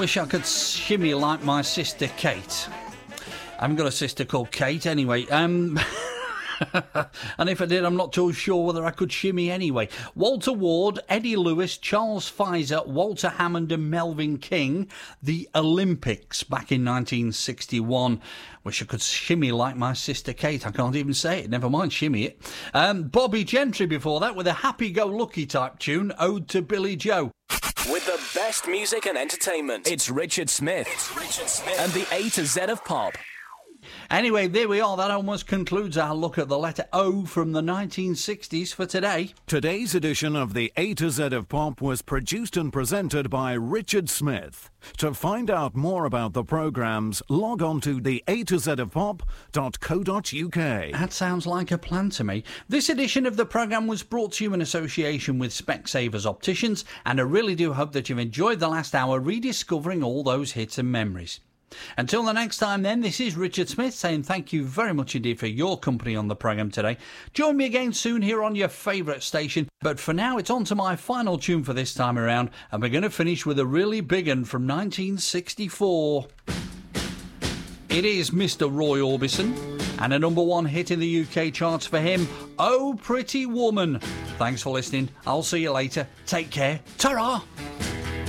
wish I could shimmy like my sister Kate. I haven't got a sister called Kate anyway. And if I did, I'm not too sure whether I could shimmy anyway. Walter Ward, Eddie Lewis, Charles Pfizer, Walter Hammond and Melvin King. The Olympics back in 1961. Wish I could shimmy like my sister Kate. I can't even say it. Never mind shimmy it. Bobby Gentry before that with a happy-go-lucky type tune, Ode to Billy Joe. With the best music and entertainment, it's Richard Smith. And the A to Z of pop. Anyway, there we are. That almost concludes our look at the letter O from the 1960s for today. Today's edition of the A to Z of Pop was produced and presented by Richard Smith. To find out more about the programmes, log on to the atozofpop.co.uk. That sounds like a plan to me. This edition of the programme was brought to you in association with Specsavers Opticians, and I really do hope that you've enjoyed the last hour rediscovering all those hits and memories. Until the next time then, this is Richard Smith saying thank you very much indeed for your company on the programme today. Join me again soon here on your favourite station, but for now it's on to my final tune for this time around, and we're going to finish with a really big one from 1964. It is Mr. Roy Orbison, and a number one hit in the UK charts for him, Oh Pretty Woman. Thanks for listening. I'll see you later. Take care. Ta-ra!